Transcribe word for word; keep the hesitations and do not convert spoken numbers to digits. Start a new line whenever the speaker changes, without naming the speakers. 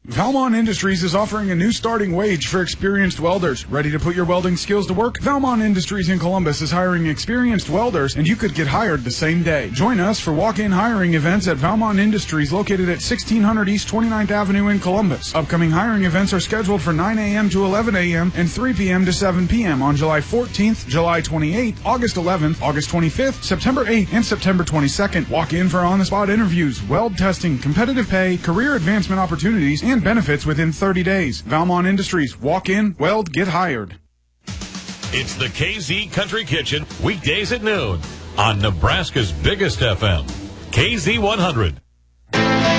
Valmont Industries is offering a new starting wage for experienced welders. Ready to put your welding skills to work? Valmont Industries in Columbus is hiring experienced welders, and you could get hired the same day. Join us for walk-in hiring events at Valmont Industries located at sixteen hundred East twenty-ninth Avenue in Columbus. Upcoming hiring events are scheduled for nine a.m. to eleven a.m. and three p.m. to seven p.m. on July fourteenth, July twenty-eighth, August eleventh, August twenty-fifth, September eighth, and September twenty-second. Walk in for on-the-spot interviews, weld testing, competitive pay, career advancement opportunities, and benefits within thirty days. Valmont Industries. Walk in, weld, get hired.
It's the K Z Country Kitchen, weekdays at noon on Nebraska's biggest F M, K Z one hundred.